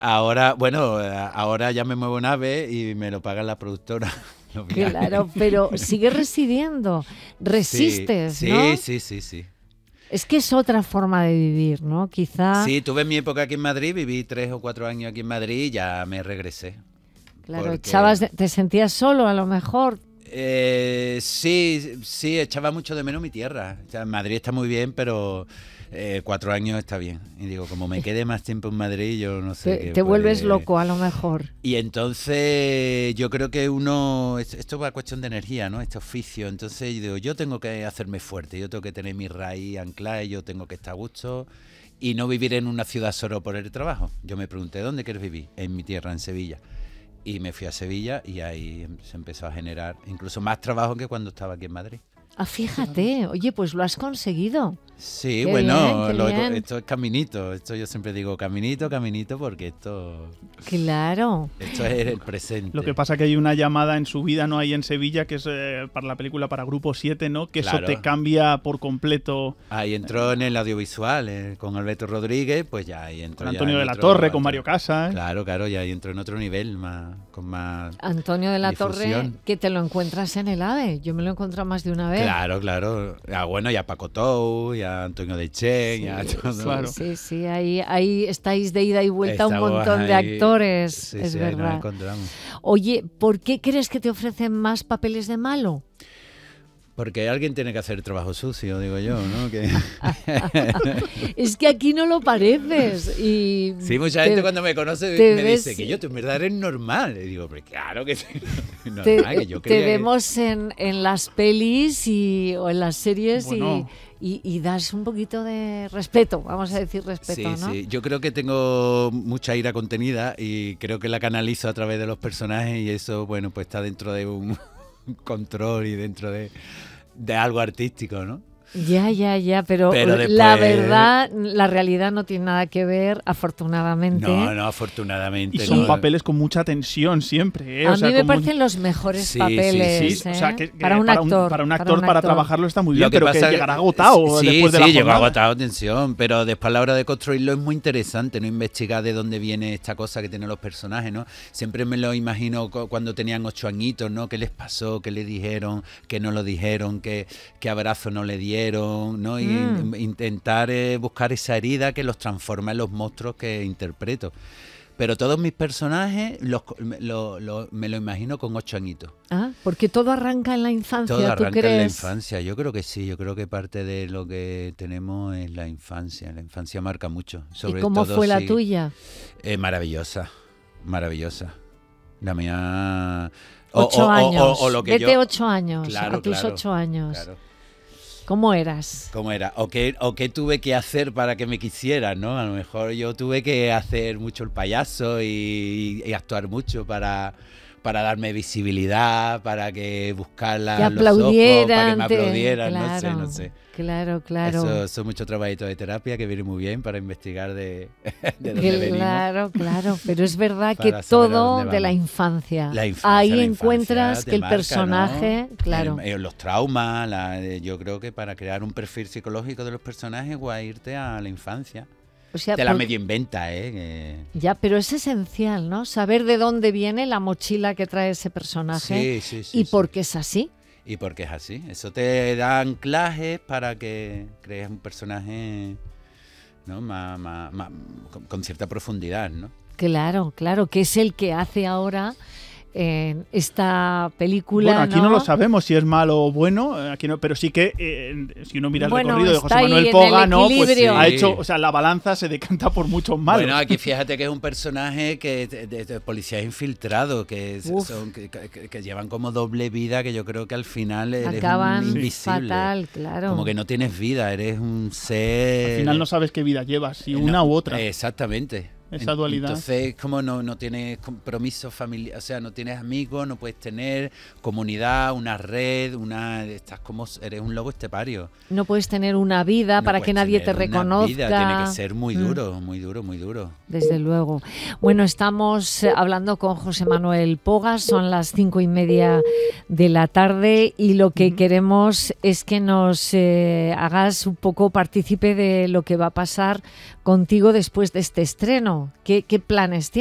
Ahora, bueno, ahora ya me muevo en AVE y me lo paga la productora. Los viajes. Claro, pero sigues residiendo, Sí, resistes, sí, ¿no? sí, sí, sí. Es que es otra forma de vivir, ¿no? Quizá, Sí, tuve mi época aquí en Madrid, viví 3 o 4 años aquí en Madrid y ya me regresé. claro, Porque te sentías solo a lo mejor. sí, sí, echaba mucho de menos mi tierra. O sea, Madrid está muy bien, pero 4 años está bien. Y digo, como me quede más tiempo en Madrid, yo no sé qué Te vuelves puede... loco a lo mejor. Y entonces yo creo que uno, esto va a cuestión de energía, ¿no? Este oficio. Entonces yo digo, yo tengo que hacerme fuerte, yo tengo que tener mi raíz anclada, yo tengo que estar a gusto y no vivir en una ciudad solo por el trabajo. Yo me pregunté, ¿dónde quieres vivir? En mi tierra, en Sevilla. Y me fui a Sevilla y ahí se empezó a generar incluso más trabajo que cuando estaba aquí en Madrid. Ah, fíjate, oye, pues lo has conseguido. Sí, Qué bien, bueno, qué bien. esto es caminito. Esto yo siempre digo caminito, caminito, porque Claro. esto es el presente. Lo que pasa que hay una llamada en su vida, ¿no? Ahí en Sevilla, que es para la película para Grupo 7, ¿no? Que Claro. eso te cambia por completo. Ahí entró en el audiovisual con Alberto Rodríguez, pues ya ahí entró. Con ya Antonio en de la otro- Torre, con otro- Mario Casas. Claro, claro, ya ahí entró en otro nivel, con más Antonio de la Torre, difusión. que te lo encuentras en el AVE. Yo me lo he encontrado más de una vez. Claro, claro. Bueno, ya Paco Tou, ya Antonio de Chen, ya todo. Sí, Claro. sí, sí, ahí estáis de ida y vuelta un Estamos montón de ahí. actores, Sí, es sí, ahí nos verdad. encontramos. Oye, ¿por qué crees que te ofrecen más papeles de malo? Porque alguien tiene que hacer el trabajo sucio, digo yo, ¿no? Que... Es que aquí no lo pareces. Y Sí, mucha gente cuando me conoce te me ves- dice que tú en verdad eres normal. Y digo, pero claro que sí. te, Normal, que yo te creía que- vemos en las pelis o en las series Bueno. y das un poquito de respeto, vamos a decir respeto, Sí, ¿no? sí. Yo creo que tengo mucha ira contenida y creo que la canalizo a través de los personajes y eso, bueno, pues está dentro de un control y dentro de algo artístico, ¿no? Ya, pero Pero la después- verdad, la realidad no tiene nada que ver, afortunadamente. No, afortunadamente Y son no. papeles con mucha tensión siempre, ¿eh? A O sea, mí me como- parecen los mejores Sí, papeles, Sí, ¿eh? o sea, que para un actor. para trabajarlo está muy bien, Lo que pero pasa que llegará agotado sí, después de sí, la llegó jornada. agotado, atención, pero después a la hora de construirlo es muy interesante, ¿no? Investigar de dónde viene esta cosa que tienen los personajes, ¿no? Siempre me lo imagino cuando tenían 8 añitos, ¿no? ¿Qué les pasó? ¿Qué le dijeron? ¿Qué no lo dijeron? ¿Qué abrazo no le dieron? ¿No? Y intentar buscar esa herida que los transforma en los monstruos que interpreto. Pero todos mis personajes me lo imagino con 8 añitos. Ah, porque todo arranca en la infancia, Todo ¿tú arranca crees? en la infancia. Yo creo que sí. Yo creo que parte de lo que tenemos es la infancia. La infancia marca mucho. Sobre ¿Y cómo todo fue la si- tuya? Maravillosa. Maravillosa. La mía... 8 años. o lo que Vete yo... 8 años, Claro, a tus claro, 8 años. Claro. ¿Cómo eras? ¿Cómo era? ¿O qué tuve que hacer para que me quisieran, ¿no? A lo mejor yo tuve que hacer mucho el payaso y actuar mucho para darme visibilidad, para que buscarla Que los ojos, para que aplaudieran. me aplaudieran, Claro, no sé. Claro. Eso son muchos trabajitos de terapia que viene muy bien para investigar de dónde venimos. Claro, pero es verdad que Para saber a todo dónde de la vamos. infancia. La infancia, Ahí la infancia encuentras te que el marca, personaje, ¿no? claro. Los traumas, yo creo que para crear un perfil psicológico de los personajes, guay, irte a la infancia. O sea, Te la porque- medio inventa, ¿eh? Ya, pero es esencial, ¿no? Saber de dónde viene la mochila que trae ese personaje Sí, y sí. por qué es así. Y porque es así. Eso te da anclajes para que crees un personaje, ¿no? Con cierta profundidad, ¿no? Claro, que es el que hace ahora en esta película. Bueno, aquí no lo sabemos si es malo o bueno, aquí no, pero sí que si uno mira el Bueno, recorrido de José está ahí Manuel en Poga, el ¿no? Pues equilibrio. ha Sí. hecho, o sea, la balanza se decanta por muchos malos. Bueno, aquí fíjate que es un personaje que de policías infiltrados, Uf. que llevan como doble vida, que yo creo que al final eres Acaban un invisible. fatal, claro. Como que no tienes vida, eres un ser... Al final no sabes qué vida llevas, si No, una u otra. Exactamente. Esa dualidad. Entonces, como no tienes compromiso familiar, o sea, no tienes amigos, no puedes tener comunidad, una red, estás como, eres un lobo estepario. No puedes tener una vida No para puedes que nadie te tener una reconozca. vida, tiene que ser muy duro, muy duro, muy duro. Desde luego. Bueno, estamos hablando con José Manuel Pogas, son las 5:30 de la tarde y lo que queremos es que nos hagas un poco partícipe de lo que va a pasar contigo después de este estreno. verano? ¿Qué planes tienes?